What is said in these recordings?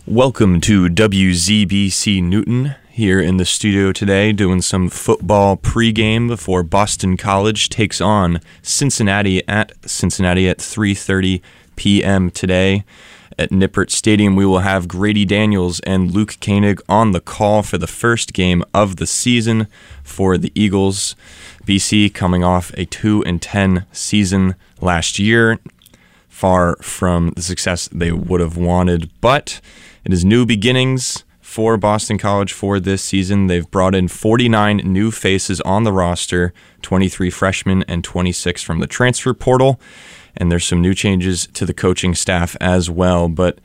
Welcome to WZBC Newton here in the studio today doing some football pregame before Boston College takes on Cincinnati at 3:30 p.m. today. At Nippert Stadium, we will have Grady Daniels and Luke Koenig on the call for the first game of the season for the Eagles. BC coming off a 2-10 season last year, far from the success they would have wanted, but it is new beginnings for Boston College for this season. They've brought in 49 new faces on the roster, 23 freshmen and 26 from the transfer portal, and there's some new changes to the coaching staff as well. But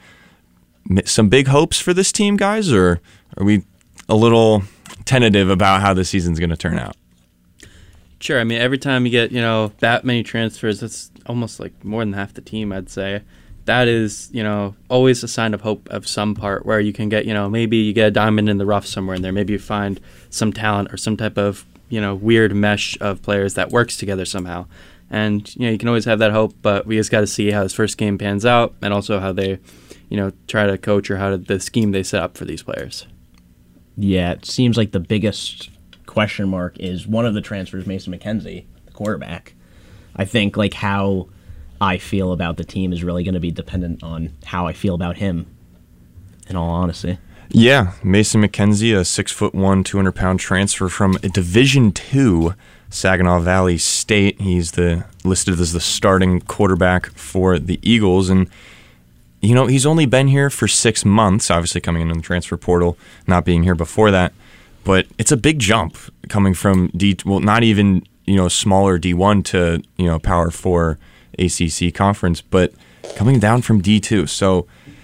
some big hopes for this team, guys, or are we a little tentative about how the season's going to turn out? Sure. I mean, every time you get, that many transfers, that's almost like more than half the team, I'd say. That is, always a sign of hope of some part where you can get, maybe you get a diamond in the rough somewhere in there. Maybe you find some talent or some type of, weird mesh of players that works together somehow. And, you can always have that hope, but we just got to see how this first game pans out and also how they, try to coach or the scheme they set up for these players. Yeah, it seems like the biggest question mark is one of the transfers, Mason McKenzie, the quarterback. I think how I feel about the team is really going to be dependent on how I feel about him, in all honesty. Yeah, Mason McKenzie, a 6'1", 200-pound transfer from Division II, Saginaw Valley State. He's listed as the starting quarterback for the Eagles, and he's only been here for 6 months, obviously coming in the transfer portal, not being here before that. But it's a big jump coming from not even smaller D1 to Power 4 ACC conference, but coming down from D2. So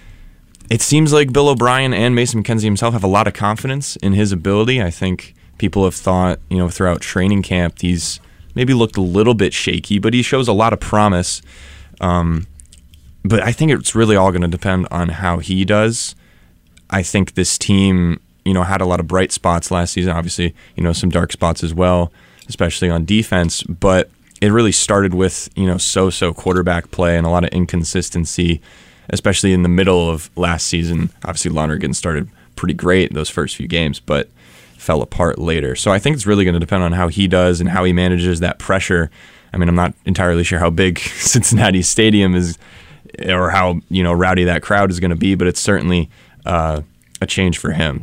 it seems like Bill O'Brien and Mason McKenzie himself have a lot of confidence in his ability. I think people have thought, throughout training camp, he's maybe looked a little bit shaky, but he shows a lot of promise. But I think it's really all going to depend on how he does. I think this team, had a lot of bright spots last season. Obviously, some dark spots as well, especially on defense. But it really started with, so-so quarterback play and a lot of inconsistency, especially in the middle of last season. Obviously, Lonergan started pretty great those first few games, but fell apart later. So I think it's really going to depend on how he does and how he manages that pressure. I mean, I'm not entirely sure how big Cincinnati Stadium is or how, rowdy that crowd is going to be, but it's certainly a change for him.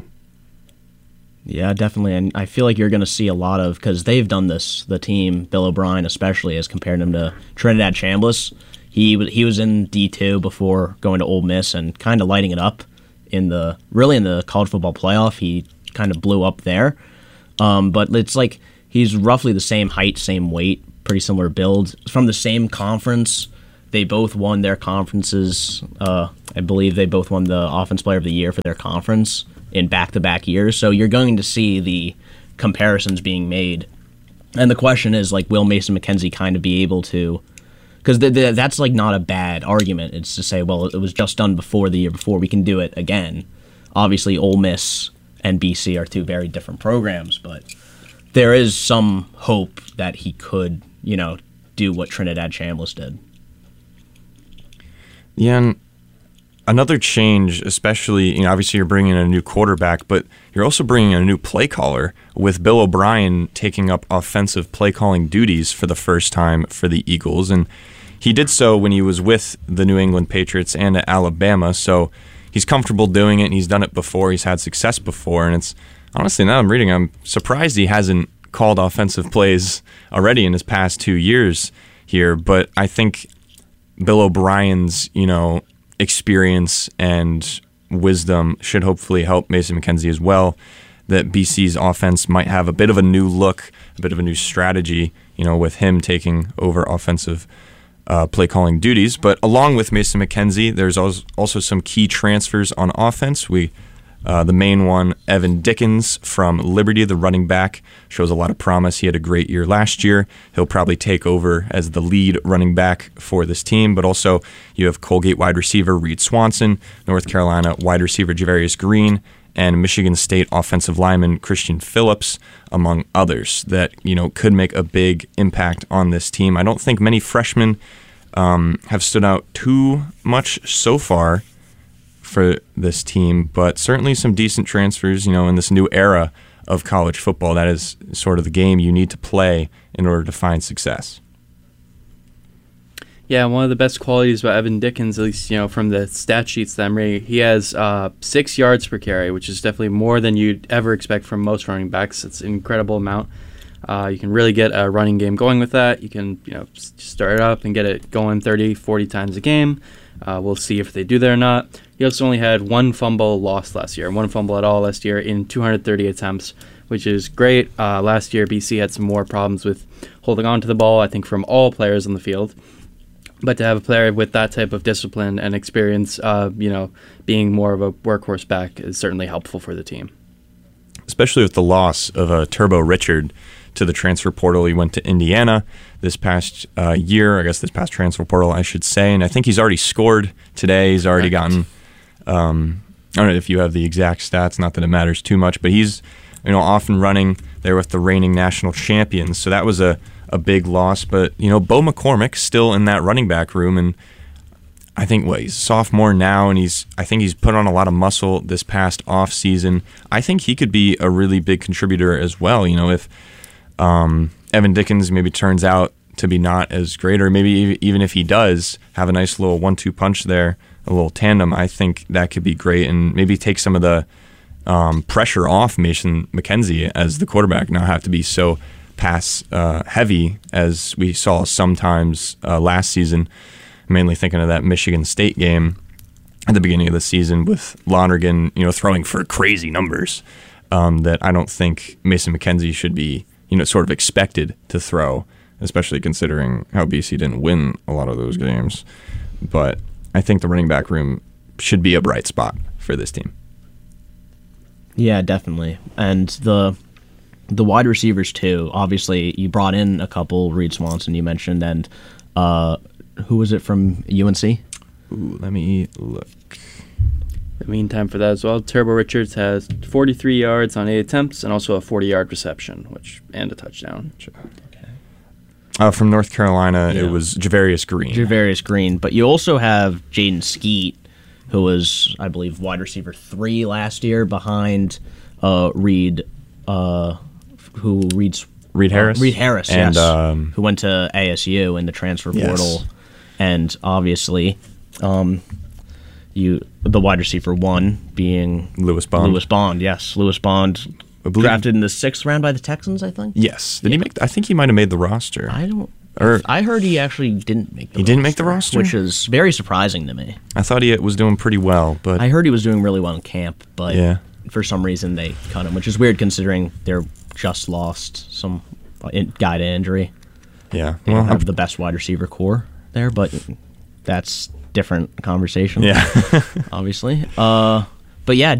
Yeah, definitely, and I feel like you're going to see a lot of, because they've done this, the team, Bill O'Brien especially, has compared him to Trinidad Chambliss. He was in D2 before going to Ole Miss and kind of lighting it up in the college football playoff. He kind of blew up there, but it's like he's roughly the same height, same weight, pretty similar build, from the same conference. They both won their conferences. I believe they both won the Offense Player of the Year for their conference in back-to-back years. So you're going to see the comparisons being made. And the question is, will Mason McKenzie kind of be able to... Because that's, not a bad argument. It's to say, well, it was just done before the year before. We can do it again. Obviously, Ole Miss and BC are two very different programs, but there is some hope that he could, do what Trinidad Chambliss did. Yeah, and another change, especially, obviously you're bringing in a new quarterback, but you're also bringing in a new play caller with Bill O'Brien taking up offensive play calling duties for the first time for the Eagles. And he did so when he was with the New England Patriots and at Alabama, so he's comfortable doing it, and he's done it before. He's had success before, and it's honestly, now I'm surprised he hasn't called offensive plays already in his past 2 years here, but I think Bill O'Brien's, experience and wisdom should hopefully help Mason McKenzie as well, that BC's offense might have a bit of a new look, a bit of a new strategy, with him taking over offensive play calling duties. But along with Mason McKenzie, there's also some key transfers on offense. The main one, Evan Dickens from Liberty, the running back, shows a lot of promise. He had a great year last year. He'll probably take over as the lead running back for this team. But also, you have Colgate wide receiver Reed Swanson, North Carolina wide receiver Javarius Green, and Michigan State offensive lineman Christian Phillips, among others, that could make a big impact on this team. I don't think many freshmen have stood out too much so far for this team, but certainly some decent transfers, in this new era of college football. That is sort of the game you need to play in order to find success. Yeah, one of the best qualities about Evan Dickens, at least from the stat sheets that I'm reading, he has 6 yards per carry, which is definitely more than you'd ever expect from most running backs. It's an incredible amount. You can really get a running game going with that. You can start it up and get it going 30, 40 times a game. We'll see if they do that or not. He also only had 1 fumble lost last year, 1 fumble at all last year in 230 attempts, which is great. Last year, BC had some more problems with holding on to the ball, I think, from all players on the field. But to have a player with that type of discipline and experience, being more of a workhorse back is certainly helpful for the team. Especially with the loss of Turbo Richard to the transfer portal. He went to Indiana this past year, I guess this past transfer portal, I should say. And I think he's already scored today. He's already gotten, I don't know if you have the exact stats, not that it matters too much, but he's off and running there with the reigning national champions. So that was a big loss. But, Bo McCormick still in that running back room. And I think he's a sophomore now, and I think he's put on a lot of muscle this past off season. I think he could be a really big contributor as well. If Evan Dickens maybe turns out to be not as great, or maybe even if he does have a nice little 1-2 punch there, a little tandem, I think that could be great and maybe take some of the pressure off Mason McKenzie as the quarterback, not have to be so pass heavy as we saw sometimes last season. Mainly thinking of that Michigan State game at the beginning of the season with Lonergan, throwing for crazy numbers that I don't think Mason McKenzie should be, sort of expected to throw, especially considering how BC didn't win a lot of those games. But I think the running back room should be a bright spot for this team. Yeah, definitely. And the wide receivers too. Obviously, you brought in a couple. Reed Swanson, you mentioned, and who was it from UNC? Ooh, let me look. In the meantime, for that as well, Turbo Richards has 43 yards on 8 attempts and also a 40-yard reception, and a touchdown. From North Carolina, It was Javarius Green. But you also have Jaden Skeet, who was, I believe, wide receiver 3 last year behind Reed Harris. Reed Harris, and, yes, who went to ASU in the transfer portal. Yes. And obviously, the wide receiver 1 being Lewis Bond. Yes, Lewis Bond, drafted in the 6th round by the Texans, I think. Yes. Did he make? I think he might have made the roster. I heard he actually didn't make the roster. He didn't make the roster? Which is very surprising to me. I thought he was doing pretty well, but I heard he was doing really well in camp, but yeah. For some reason they cut him, which is weird considering they're just lost some guy to injury. Yeah. They don't have the best wide receiver core there, but that's different conversation. Yeah. Obviously. But yeah,